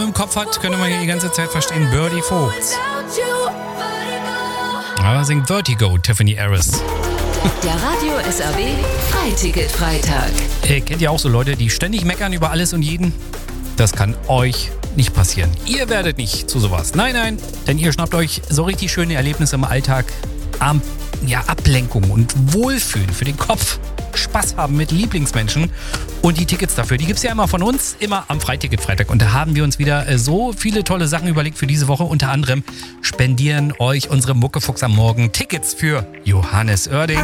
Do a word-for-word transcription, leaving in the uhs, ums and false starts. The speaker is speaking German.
im Kopf hat, könnte man hier die ganze Zeit verstehen, Birdie Vogt. Aber singt Vertigo, Tiffany Harris. Der Radio S R B Freiticket-Freitag. Äh, kennt ihr auch so Leute, die ständig meckern über alles und jeden? Das kann euch nicht passieren. Ihr werdet nicht zu sowas. Nein, nein, denn ihr schnappt euch so richtig schöne Erlebnisse im Alltag. Am, ja, Ablenkung und Wohlfühlen für den Kopf. Spaß haben mit Lieblingsmenschen. Und die Tickets dafür, die gibt es ja immer von uns, immer am Freiticket-Freitag. Und da haben wir uns wieder äh, so viele tolle Sachen überlegt für diese Woche. Unter anderem spendieren euch unsere Muckefuchs am Morgen Tickets für Johannes Oerding.